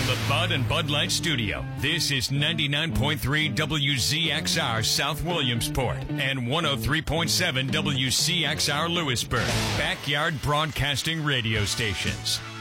From the Bud and Bud Light Studio, this is 99.3 WZXR South Williamsport and 103.7 WCXR Lewisburg. Backyard Broadcasting Radio Stations.